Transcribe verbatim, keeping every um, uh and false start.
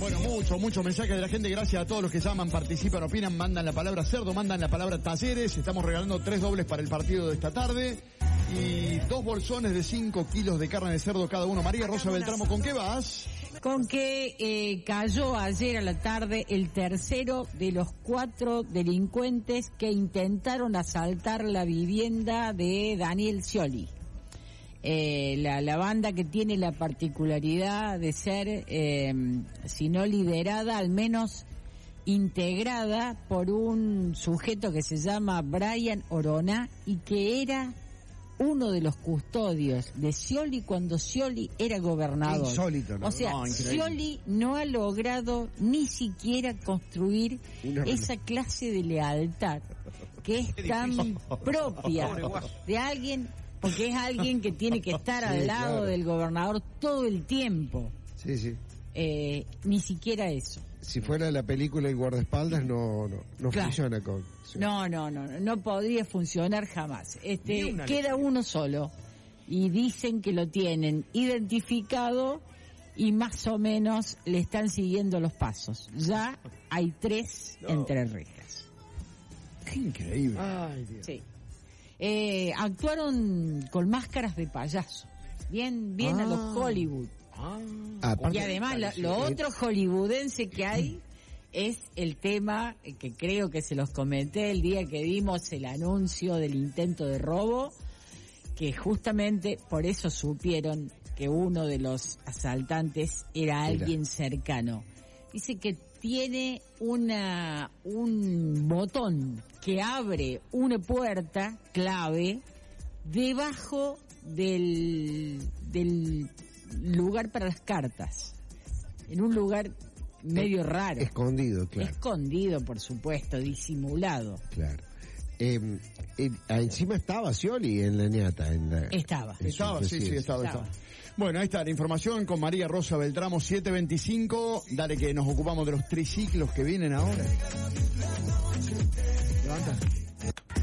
Bueno, mucho, mucho mensaje de la gente. Gracias a todos los que llaman, participan, opinan, mandan la palabra cerdo, mandan la palabra talleres. Estamos regalando tres dobles para el partido de esta tarde. Y dos bolsones de cinco kilos de carne de cerdo cada uno. María Rosa Beltramo, ¿con qué vas? Con que eh, cayó ayer a la tarde el tercero de los cuatro delincuentes que intentaron asaltar la vivienda de Daniel Scioli. Eh, la, la banda que tiene la particularidad de ser, eh, si no liderada, al menos integrada por un sujeto que se llama Brian Orona y que era uno de los custodios de Scioli cuando Scioli era gobernador. Insólito, ¿no? O sea, No, Scioli no ha logrado ni siquiera construir Una esa clase de lealtad que es tan propia de alguien, porque es alguien que tiene que estar Sí, al lado claro. del del gobernador todo el tiempo. Sí, sí. Eh, ni siquiera eso. Si fuera la película El guardaespaldas, no, no, no Claro. funciona con... sí. No, no, no, no, no podría funcionar jamás. Ni Este, una queda uno solo y dicen que lo tienen identificado y más o menos le están siguiendo los pasos. Ya hay tres No. entre rejas. Qué increíble. Ay, Dios. Sí. Eh, actuaron con máscaras de payaso. Bien, bien a Ah. los Hollywood. Ah, Aparte- Y además lo, lo otro hollywoodense que hay es el tema que creo que se los comenté el día que dimos el anuncio del intento de robo, que justamente por eso supieron que uno de los asaltantes era alguien cercano. Dice que tiene una un botón que abre una puerta clave debajo del del lugar para las cartas, en un lugar medio raro, Escondido, claro. escondido por supuesto, disimulado. Claro. Eh, eh, encima estaba Scioli en la ñata. En la, Estaba. en su Estaba, sí, sí, residencia. estaba, Estaba. estaba. Bueno, ahí está la información con María Rosa Beltramo, siete veinticinco. Dale que nos ocupamos de los triciclos que vienen ahora. Levanta.